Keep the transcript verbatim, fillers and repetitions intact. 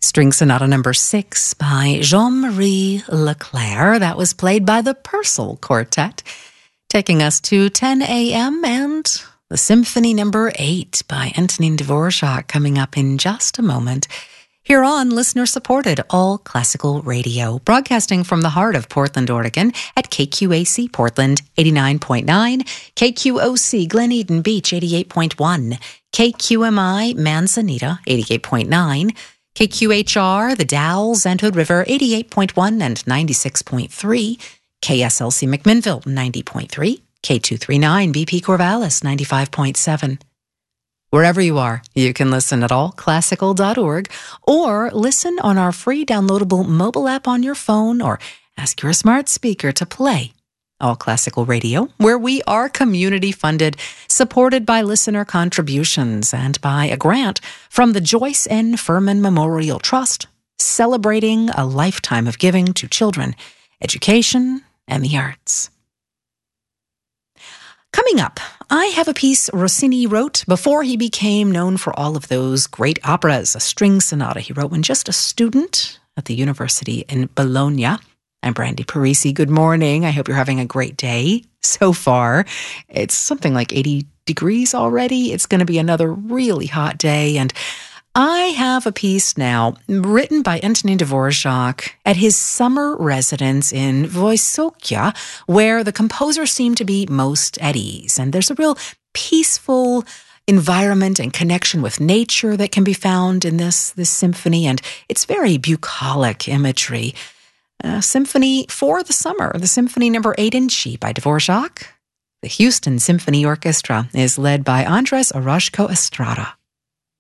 String Sonata number six by Jean-Marie Leclerc. That was played by the Purcell Quartet, taking us to ten a.m. and the Symphony number eight by Antonin Dvorak coming up in just a moment. Here on listener-supported All Classical Radio, broadcasting from the heart of Portland, Oregon at K Q A C Portland eighty-nine point nine, K Q O C Glen Eden Beach eighty-eight point one, K Q M I Manzanita eighty-eight point nine, K Q H R The Dalles and Hood River eighty-eight point one and ninety-six point three, K S L C McMinnville ninety point three, K two thirty-nine B P Corvallis ninety-five point seven. Wherever you are, you can listen at all classical dot org or listen on our free downloadable mobile app on your phone, or ask your smart speaker to play All Classical Radio, where we are community funded, supported by listener contributions and by a grant from the Joyce N. Furman Memorial Trust, celebrating a lifetime of giving to children, education, and the arts. Coming up, I have a piece Rossini wrote before he became known for all of those great operas, a string sonata he wrote when just a student at the university in Bologna. I'm Brandy Parisi. Good morning. I hope you're having a great day so far. It's something like eighty degrees already. It's going to be another really hot day, and I have a piece now written by Antonin Dvorak at his summer residence in Wysokia, where the composer seemed to be most at ease. And there's a real peaceful environment and connection with nature that can be found in this, this symphony, and it's very bucolic imagery. A symphony for the summer, the Symphony number eight in G by Dvorak. The Houston Symphony Orchestra is led by Andres Orozco Estrada.